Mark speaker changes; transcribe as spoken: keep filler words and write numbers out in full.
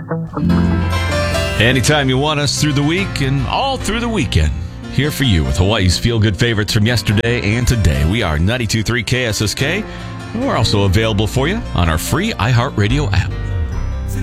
Speaker 1: Anytime you want us through the week and all through the weekend. Here for you with Hawaii's feel-good favorites from yesterday and today. We are ninety-two point three K S S K. We're also available for you on our free iHeartRadio app.